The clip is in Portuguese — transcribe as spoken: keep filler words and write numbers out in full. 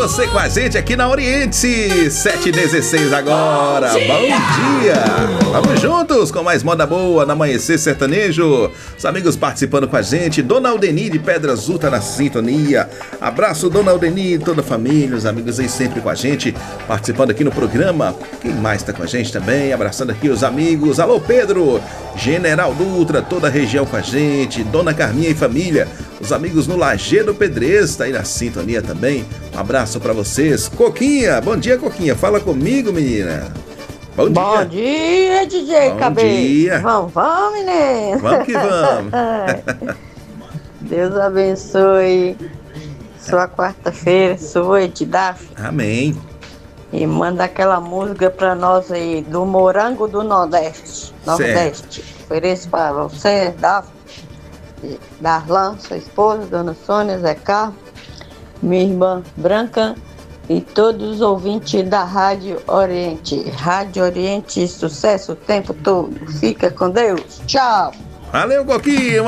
você com a gente aqui na Oriente. sete e dezesseis agora. Bom dia. Bom dia. Vamos juntos com mais moda boa no Amanhecer Sertanejo. Os amigos participando com a gente. Dona Aldeni de Pedra Azul tá na sintonia. Abraço, Dona Aldeni, toda a família, os amigos aí sempre com a gente, participando aqui no programa. Quem mais tá com a gente também? Abraçando aqui os amigos. Alô, Pedro, General Dutra, toda a região com a gente. Dona Carminha e família. Os amigos no Lajeado Pedreiro, tá aí na sintonia também. Um abraço pra vocês. Coquinha, bom dia, Coquinha. Fala comigo, menina. Bom dia. Bom dia, D J Bom Cabeça. dia. Vamos, vamos, menino. Vamos que vamos. Deus abençoe sua quarta-feira, sua e te dá. Amém. E manda aquela música pra nós aí, do Morango do Nordeste. Nordeste. Ofereço para você, Daphne, Darlan, sua esposa, Dona Sônia, Zé Carlos, minha irmã Branca e todos os ouvintes da Rádio Oriente. Rádio Oriente, sucesso o tempo todo. Fica com Deus. Tchau. Valeu, Coquinha.